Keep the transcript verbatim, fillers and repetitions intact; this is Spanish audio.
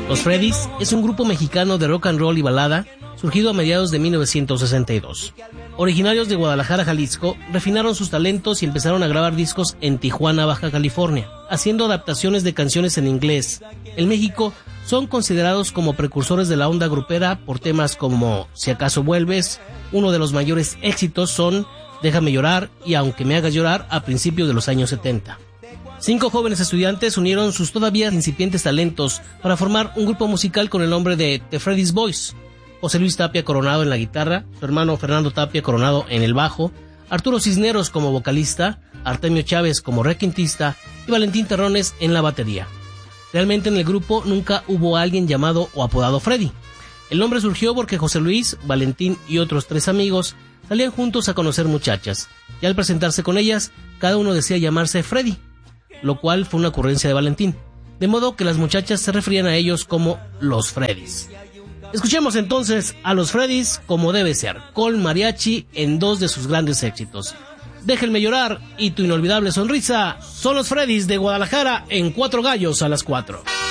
Los Freddys es un grupo mexicano de rock and roll y balada surgido a mediados de mil novecientos sesenta y dos. Originarios de Guadalajara, Jalisco, refinaron sus talentos y empezaron a grabar discos en Tijuana, Baja California, haciendo adaptaciones de canciones en inglés. En México son considerados como precursores de la onda grupera por temas como Si acaso vuelves. Uno de los mayores éxitos son Déjame llorar y Aunque me hagas llorar a principios de los años setenta. Cinco jóvenes estudiantes unieron sus todavía incipientes talentos para formar un grupo musical con el nombre de The Freddys Boys. José Luis Tapia Coronado en la guitarra, su hermano Fernando Tapia Coronado en el bajo, Arturo Cisneros como vocalista, Artemio Chávez como requintista y Valentín Terrones en la batería. Realmente en el grupo nunca hubo alguien llamado o apodado Freddy. El nombre surgió porque José Luis, Valentín y otros tres amigos salían juntos a conocer muchachas, y al presentarse con ellas, cada uno decía llamarse Freddy, lo cual fue una ocurrencia de Valentín, de modo que las muchachas se referían a ellos como los Freddys. Escuchemos entonces a los Freddys como debe ser, con mariachi en dos de sus grandes éxitos. Déjenme llorar y Tu inolvidable sonrisa. Son los Freddys de Guadalajara en Cuatro Gallos a las cuatro.